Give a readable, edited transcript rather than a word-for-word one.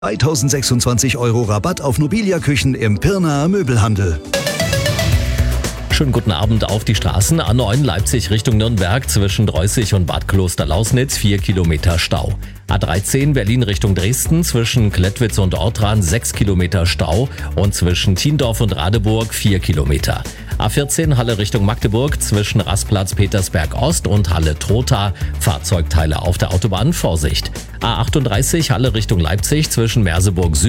1.026 € Rabatt auf Nobilia-Küchen im Pirnaer Möbelhandel. Schönen guten Abend auf die Straßen. A9 Leipzig Richtung Nürnberg zwischen Dreußig und Bad Kloster-Lausnitz 4 Kilometer Stau. A13 Berlin Richtung Dresden zwischen Klettwitz und Ortran 6 Kilometer Stau und zwischen Thiendorf und Radeburg 4 Kilometer. A14 Halle Richtung Magdeburg zwischen Rastplatz Petersberg Ost und Halle Trotha. Fahrzeugteile auf der Autobahn, Vorsicht. A38 Halle Richtung Leipzig zwischen Merseburg Süd